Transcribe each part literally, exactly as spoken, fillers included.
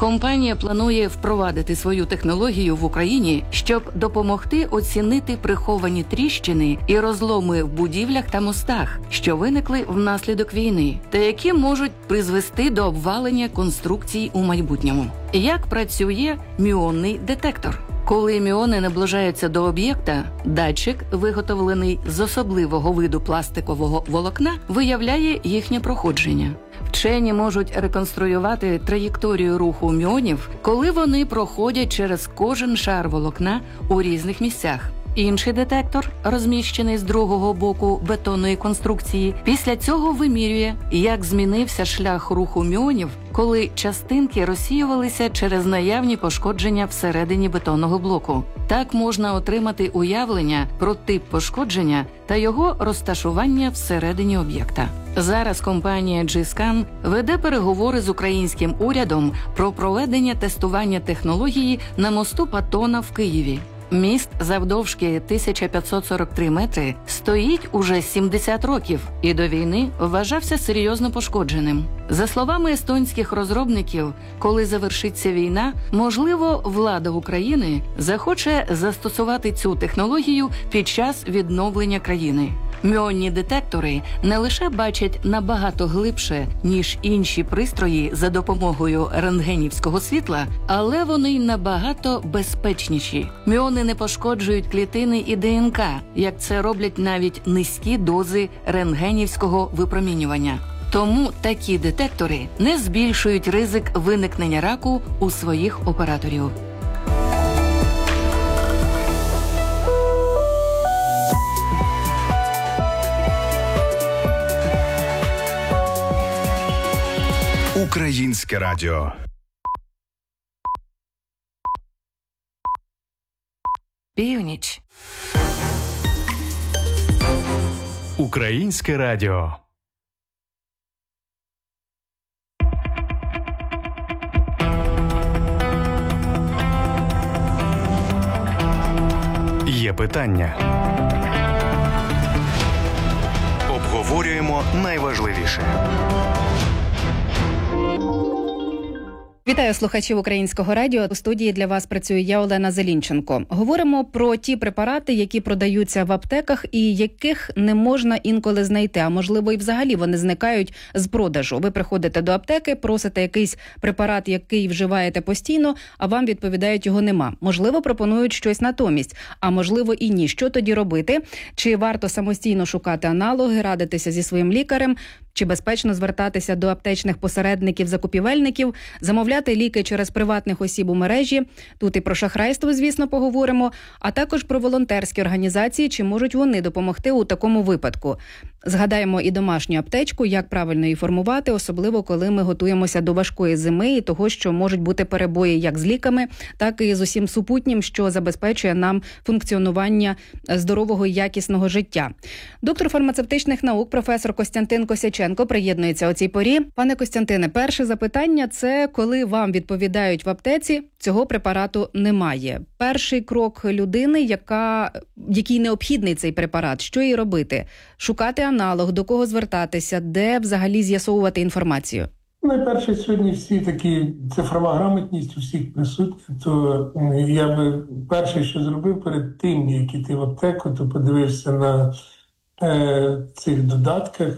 Компанія планує впровадити свою технологію в Україні, щоб допомогти оцінити приховані тріщини і розломи в будівлях та мостах, що виникли внаслідок війни, та які можуть призвести до обвалення конструкцій у майбутньому. Як працює міонний детектор? Коли міони наближаються до об'єкта, датчик, виготовлений з особливого виду пластикового волокна, виявляє їхнє проходження. Вчені можуть реконструювати траєкторію руху міонів, коли вони проходять через кожен шар волокна у різних місцях. Інший детектор, розміщений з другого боку бетонної конструкції, після цього вимірює, як змінився шлях руху міонів, коли частинки розсіювалися через наявні пошкодження всередині бетонного блоку. Так можна отримати уявлення про тип пошкодження та його розташування всередині об'єкта. Зараз компанія G-Scan веде переговори з українським урядом про проведення тестування технології на мосту Патона в Києві. Міст завдовжки тисяча п'ятсот сорок три метри стоїть уже сімдесят років і до війни вважався серйозно пошкодженим. За словами естонських розробників, коли завершиться війна, можливо, влада України захоче застосувати цю технологію під час відновлення країни. Міонні детектори не лише бачать набагато глибше, ніж інші пристрої за допомогою рентгенівського світла, але вони й набагато безпечніші. Міони не пошкоджують клітини і ДНК, як це роблять навіть низькі дози рентгенівського випромінювання. Тому такі детектори не збільшують ризик виникнення раку у своїх операторів. Українське радіо. Північ. Українське радіо. Є питання. Обговорюємо найважливіше. Вітаю слухачів Українського радіо. У студії для вас працює я, Олена Зелінченко. Говоримо про ті препарати, які продаються в аптеках і яких не можна інколи знайти, а можливо і взагалі вони зникають з продажу. Ви приходите до аптеки, просите якийсь препарат, який вживаєте постійно, а вам відповідають, його нема. Можливо, пропонують щось натомість, а можливо і ні. Що тоді робити? Чи варто самостійно шукати аналоги, радитися зі своїм лікарем? Чи безпечно звертатися до аптечних посередників-закупівельників, замовляти ліки через приватних осіб у мережі? Тут і про шахрайство, звісно, поговоримо, а також про волонтерські організації, чи можуть вони допомогти у такому випадку. Згадаємо і домашню аптечку, як правильно її формувати, особливо коли ми готуємося до важкої зими і того, що можуть бути перебої як з ліками, так і з усім супутнім, що забезпечує нам функціонування здорового і якісного життя. Доктор фармацевтичних наук, професор Костянтин Косяченко приєднується у цій порі. Пане Костянтине, перше запитання – це коли вам відповідають в аптеці, цього препарату немає. Перший крок людини, яка, якій необхідний цей препарат, що їй робити? Шукати аналог, до кого звертатися, де взагалі з'ясовувати інформацію? Найперше, сьогодні всі такі цифрова грамотність у всіх присутня, то я би перше, що зробив перед тим, як іти в аптеку, то подивився на е, цих додатках,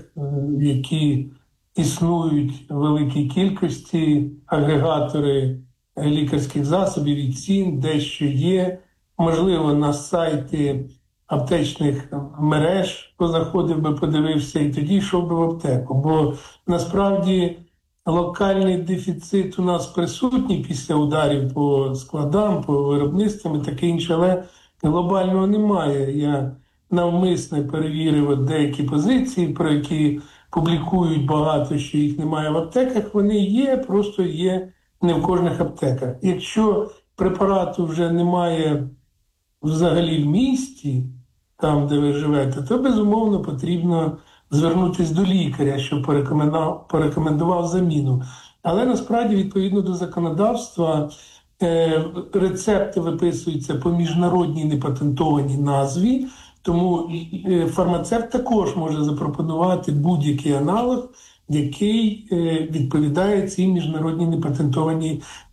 які існують в великій кількості, агрегатори лікарських засобів і цін, дещо є. Можливо, на сайті аптечних мереж позаходив би, подивився і тоді йшов би в аптеку. Бо насправді локальний дефіцит у нас присутній після ударів по складам, по виробництвам і таке інше, але глобального немає. Я навмисно перевірив деякі позиції, про які публікують багато, що їх немає в аптеках. Вони є, просто є не в кожних аптеках. Якщо препарату вже немає взагалі в місті, там, де ви живете, то, безумовно, потрібно звернутися до лікаря, щоб порекомендував, порекомендував заміну. Але, насправді, відповідно до законодавства, е, рецепти виписуються по міжнародній непатентованій назві, тому е, фармацевт також може запропонувати будь-який аналог, який е, відповідає цій міжнародній непатентованій